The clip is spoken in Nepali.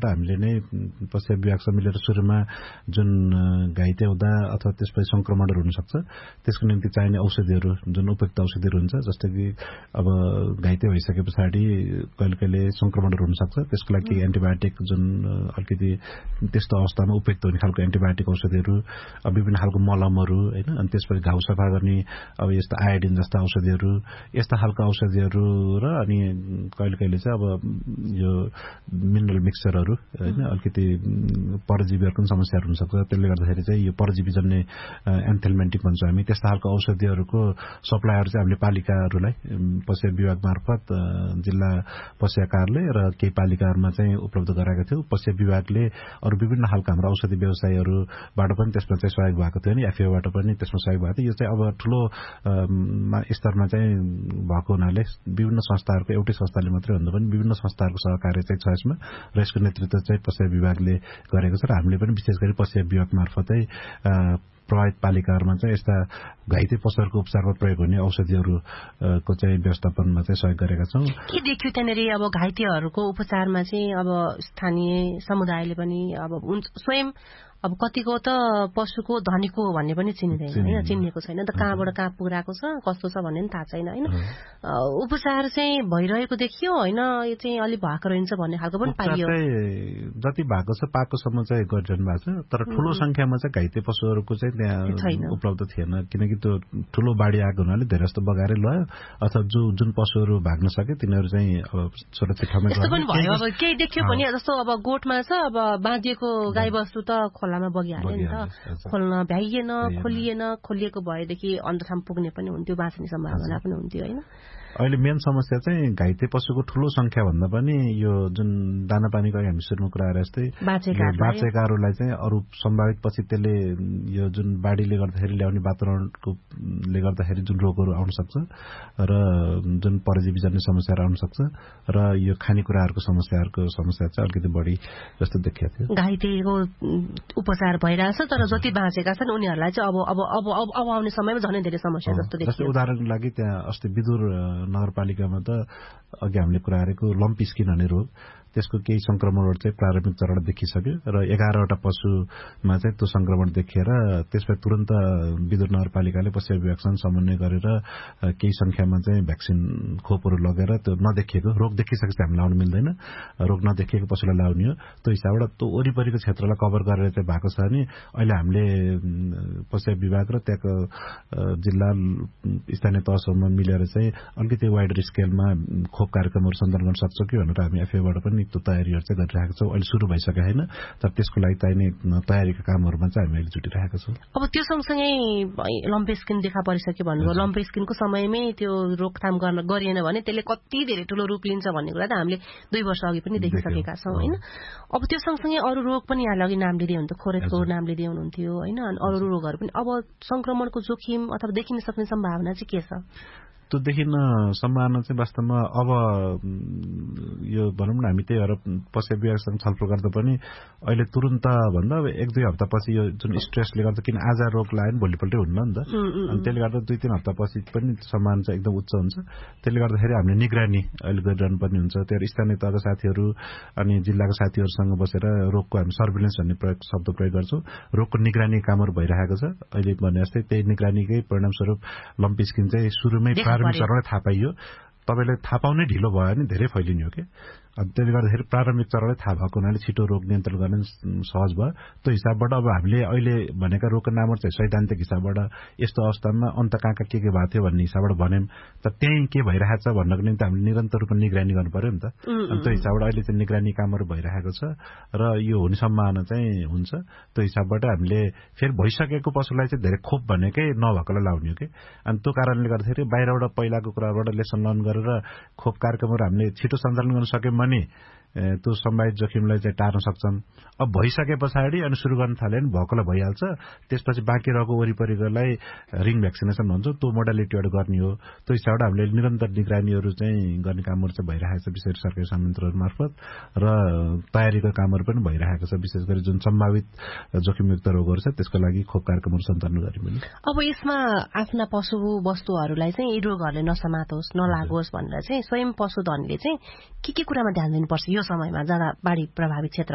त हामीले नै पशु विभागसँग मिलेर सुरुमा जुन घाइते हुँदा अथवा त्यसपछि संक्रमणहरू हुन सक्छ त्यसको निम्ति चाहिने औषधिहरू जुन उपयुक्त औषधिहरू हुन्छ जस्तै कि अब घाइते भइसके पछाडि कहिले संक्रमणहरू हुन सक्छ त्यसको लागि एन्टिबायोटिक जुन अलिकति त्यस्तो अवस्थामा उपयुक्त हुने खालको एन्टिबायोटिक औषधिहरू विभिन्न खालको मलमहरू हैन अनि त्यसपछि घाउ सफा गर्ने अब यस्तो आयोडिन जस्ता औषधिहरू यस्ता खालका औषधिहरू र अनि कहिले चाहिँ अब यो मिनरल मिक्सचरहरू हैन अलिकति परजीवीहरूको समस्याहरू हुन सक्छ त्यसले गर्दाखेरि चाहिँ यो परजीवी जन्य एन्थेलमेन्टिक भन्छौँ हामी त्यस्ता खालको औषधिहरूको सप्लाईहरू चाहिँ हामीले पालिकाहरूलाई पशु विभाग मार्फत जिल्ला पशु कार्यालय र केही पालिकाहरूमा चाहिँ उपलब्ध गराएको थियो पशु विभागले अरू विभिन्न खालका हाम्रो औषधि व्यवसायीहरूबाट पनि त्यसमा चाहिँ सहयोग भएको थियो नि एफएओबाट पनि त्यसमा सहयोग भएको थियो यो चाहिँ अब ठूलो स्तरमा चाहिँ भएको हुनाले विभिन्न संस्थाहरूको एउटै संस्थाले मात्रै भन्दा पनि विभिन्न संस्थाहरूको सहकार्य चाहिँ छ यसमा र यसको नेतृत्व चाहिँ पशु विभागले गरेको छ र हामीले पनि विशेष गरी पशु विभाग मार्फतै प्रभावित पालिकाहरूमा चाहिँ यस्ता घाइते पशुहरूको उपचारमा प्रयोग हुने औषधिहरूको चाहिँ व्यवस्थापनमा चाहिँ सहयोग गरेका छौँ। के देखियो त्यहाँनिर अब घाइतेहरूको उपचारमा चाहिँ अब स्थानीय समुदायले पनि अब स्वयं अब कतिको त पशुको धनीको भन्ने पनि चिनिदैन हैन चिनिएको छैन त कहाँबाट कहाँ पुराको छ कस्तो छ भन्ने पनि थाहा छैन हैन उपचार चाहिँ भइरहेको देखियो हैन यो चाहिँ अलि भएको रहन्छ भन्ने खालको पनि पाइयो जति भएको छ पाकोसम्म चाहिँ गरिरहनु भएको छ तर ठूलो संख्यामा चाहिँ घाइते पशुहरूको चाहिँ त्यहाँ उपलब्ध थिएन किनकि त्यो ठूलो बाढी आएको हुनाले धेरै जस्तो बगाएरै लयो अथवा जुन पशुहरू भाग्न सके तिनीहरू चाहिँ अब सुरक्षित ठाउँमा यस्तो पनि भयो अब केही देखियो भने जस्तो अब गोठमा छ अब बाँधिएको गाईबस्तु त खोलामा बगिहाल्यो नि त खोल्न भ्याइएन खोलिएको भएदेखि अन्धठाम पुग्ने पनि हुन्थ्यो बाँच्ने सम्भावना पनि हुन्थ्यो हैन अहिले मेन समस्या चाहिँ घाइते पशुको ठूलो संख्या भन्दा पनि यो जुन दानापानीको हामी सुरुमा कुरा गरे जस्तै बाँचेकाहरूलाई चाहिँ अरू सम्भावित पछि त्यसले यो जुन बाढीले गर्दाखेरि ल्याउने वातावरणले गर्दाखेरि जुन रोगहरू आउन सक्छ र जुन परजीवीजन्य समस्याहरू आउन सक्छ र यो खानेकुराहरूको समस्या चाहिँ अलिकति बढी जस्तो देखिएको थियो। घाइतेको उपचार भइरहेछ तर जति बाँचेका छन् उनीहरूलाई चाहिँ अब आउने समयमा झनै धेरै समस्या जस्तो देखियो। उदाहरणको लागि त्यहाँ अस्ति विदुर नगरपालिकामा त अघि हामीले कुरा गरेको लम्पी स्किन भन्ने रोग त्यसको केही संक्रमणहरू चाहिँ प्रारम्भिक चरण देखिसक्यो र 11वटा पशुमा चाहिँ त्यो संक्रमण देखिएर त्यसपछि तुरन्त विदुर नगरपालिकाले पशु विभागसँग समन्वय गरेर केही संख्यामा चाहिँ भ्याक्सिन खोपहरू लगेर त्यो नदेखिएको रोग देखिसकेपछि हामी लाउनु मिल्दैन रोग नदेखिएको पशुलाई लाउने हो त्यो हिसाबबाट त्यो वरिपरिको क्षेत्रलाई कभर गरेर चाहिँ भएको छ भने अहिले हामीले पशु विभाग र त्यहाँको जिल्ला स्थानीय तहसम्म मिलेर चाहिँ अलिकति वाइडर स्केलमा खोप कार्यक्रमहरू सञ्चालन गर्न सक्छौँ कि भनेर हामी एफएबाट पनि त्यो तयारीहरू चाहिँ गरिरहेका छौँ। अहिले सुरु भइसकेको छैन तर त्यसको लागि चाहिने तयारीका कामहरूमा चाहिँ हामी अहिले जुटिरहेका छौँ। अब त्यो सँगसँगै लम्पी स्किन देखा परिसक्यो भन्नुभयो लम्पी स्किनको समयमै त्यो रोकथाम गरिएन भने त्यसले कति धेरै ठूलो रूप लिन्छ भन्ने कुरा त हामीले 2 वर्ष अघि पनि देखिसकेका छौँ हैन। अब त्यो सँगसँगै अरू रोग पनि यहाँले अघि नाम लिँदै हुनुहुन्थ्यो खोरेटको नाम लिँदै हुनुहुन्थ्यो हैन अनि अरू रोगहरू पनि अब संक्रमणको जोखिम अथवा देखिन सक्ने सम्भावना चाहिँ के छ? त्यो देखिन सम्भावना चाहिँ वास्तवमा अब यो भनौँ न हामी त्यही भएर पशु विभागसँग छलफल गर्दा पनि अहिले तुरन्त भन्दा 1-2 हप्तापछि यो जुन स्ट्रेसले गर्दा किन आज रोग लाग्यो भने भोलिपल्टै हुन्न नि त अनि त्यसले गर्दा 2-3 हप्तापछि पनि सम्भावना चाहिँ एकदम उच्च हुन्छ। त्यसले गर्दाखेरि हामीले निगरानी अहिले गरिरहनु पर्ने हुन्छ त्यो स्थानीय तहका साथीहरू अनि जिल्लाका साथीहरूसँग बसेर रोगको हामी सर्भिलेन्स भन्ने शब्द प्रयोग गर्छौँ। रोगको निगरानी कामहरू भइरहेको छ अहिले भने जस्तै त्यही निगरानीकै परिणामस्वरूप लम्पी स्किन चाहिँ सुरुमै प्रारम्भिक चरणमै थाहा पाइयो तपाईले थाहा पाउनै ढिलो भयो भने धेरै फैलिने हो के त्यसले गर्दाखेरि प्रारम्भिक चरणले थाहा भएको हुनाले छिटो रोग नियन्त्रण गर्न सहज भयो। त्यो हिसाबबाट अब हामीले अहिले भनेका रोगको नामहरू चाहिँ सैद्धान्तिक हिसाबबाट यस्तो अवस्थामा अन्त कहाँ के भएको थियो भन्ने हिसाबबाट भन्यौं त त्यही के भइरहेको छ भन्नको निम्ति हामीले निरन्तर रूपमा निगरानी गर्नु पर्यो नि त अनि त्यो हिसाबबाट अहिले चाहिँ निगरानी कामहरू भइरहेको छ र यो हुने सम्भावना चाहिँ हुन्छ। त्यो हिसाबबाट हामीले फेरि भइसकेको पशुलाई चाहिँ धेरै खोप भनेकै नभएकोलाई लाउने हो कि अनि त्यो कारणले गर्दाखेरि बाहिरबाट पहिलाको कुराबाट लेसन लर्न गरेर खोप कार्यक्रमहरू हामीले छिटो सञ्चालन गर्न सक्यौं भने त्यो सम्भावित जोखिमलाई चाहिँ टार्न सक्छन्। अब भइसके पछाडि अनि सुरु गर्न थाले भने भएकोलाई भइहाल्छ त्यसपछि बाँकी रहेको वरिपरिकोलाई रिङ भ्याक्सिनेसन भन्छ त्यो मोडालिटीबाट गर्ने हो। त्यो हिसाबबाट हामीले निरन्तर निगरानीहरू चाहिँ गर्ने कामहरू चाहिँ भइरहेको छ विशेष सरकारी संयन्त्रहरू मार्फत र तयारीको कामहरू पनि भइरहेको छ विशेष गरी जुन सम्भावित जोखिमयुक्त रोगहरू छ त्यसको लागि खोप कार्यक्रमहरू सञ्चालन गरिने। अब यसमा आफ्ना पशु वस्तुहरूलाई चाहिँ यी रोगहरूले नसमातोस् नलागोस् भनेर चाहिँ स्वयं पशुधनले चाहिँ के कुरामा ध्यान दिनुपर्छ यो समयमा ज्यादा बाढी प्रभावित क्षेत्र